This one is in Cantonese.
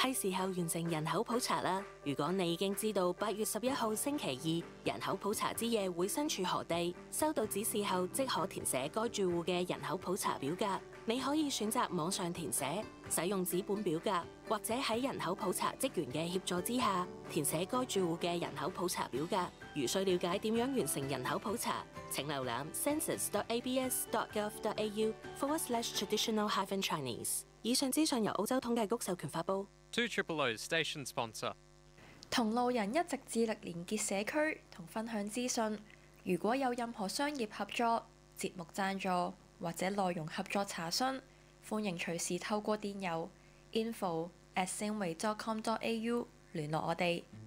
係時候完成人口普查啦！如果你已經知道8月11號星期二人口普查之夜會身處何地，收到指示後即可填寫該住戶嘅人口普查表格。你可以選擇網上填寫、使用紙本表格，或者喺人口普查職員嘅協助之下填寫該住戶嘅人口普查表格。如需了解點樣完成人口普查，請瀏覽 census.abs.gov.au/traditional-chinese。以上資訊由澳洲統計局授權發布。 200 Station Sponsor。 同路人一直致力連結社區同分享資訊。如果有任何商業合作、節目贊助或者內容合作查詢，歡迎隨時透過電郵 info@singway.com.au 聯絡我哋。